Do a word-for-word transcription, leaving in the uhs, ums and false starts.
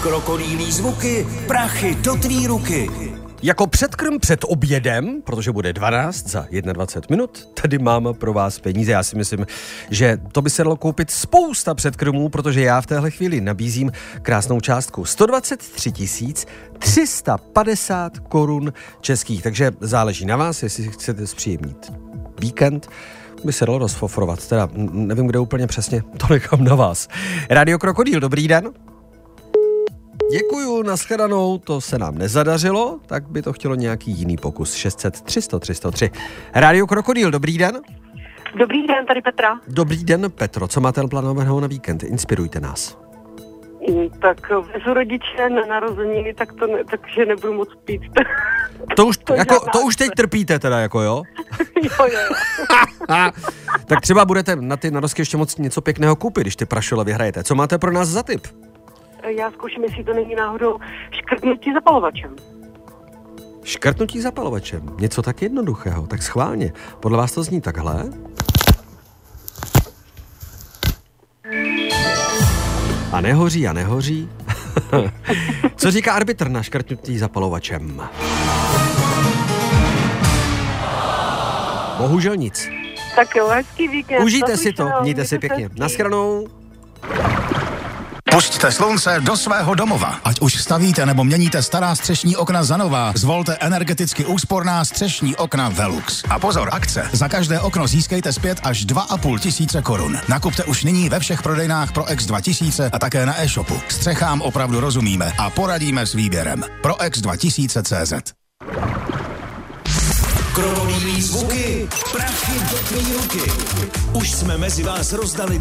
Krokodýlí zvuky, prachy do tvý ruky. Jako předkrm před obědem, protože bude dvanáct za dvacet jedna minut, tady mám pro vás peníze. Já si myslím, že to by se dalo koupit spousta předkrmů, protože já v téhle chvíli nabízím krásnou částku sto dvacet tři tisíc tři sta padesát korun českých. Takže záleží na vás, jestli chcete zpříjemnit víkend, by se dalo rozfofrovat. Teda nevím, kde úplně přesně, to nechám na vás. Radio Krokodýl, dobrý den. Děkuju, nashledanou, to se nám nezadařilo, tak by to chtělo nějaký jiný pokus. šest set tři sta tři sta tři. Radio Krokodýl, dobrý den. Dobrý den, tady Petra. Dobrý den, Petro, co máte plánovaného na víkend? Inspirujte nás. Tak vezu rodiče na narozeniny, tak to ne, takže nebudu moc pít. To už, to jako, to už teď trpíte teda, jako jo? jo, jo. Tak třeba budete na ty narozky ještě moc něco pěkného koupit, když ty prašole vyhrajete. Co máte pro nás za tip? Já zkouším, jestli to není náhodou škrtnutí zapalovačem. Škrtnutí zapalovačem? Něco tak jednoduchého, tak schválně. Podle vás to zní takhle? A nehoří a nehoří. Co říká arbitr na škrtnutí zapalovačem? Bohužel nic. Tak jo, hezký víkend. Užijte si to, mějte si pěkně. Naschledanou. Pusťte slunce do svého domova. Ať už stavíte nebo měníte stará střešní okna za nová, zvolte energeticky úsporná střešní okna Velux. A pozor, akce. Za každé okno získejte zpět až dva a půl tisíce korun. Nakupte už nyní ve všech prodejnách Proex dva tisíce a také na e-shopu. Střechám opravdu rozumíme a poradíme s výběrem. Proex dva tisíce tečka cé zet. Krokodýlí zvuky, prachy do tvý ruky. Už jsme mezi vás rozdali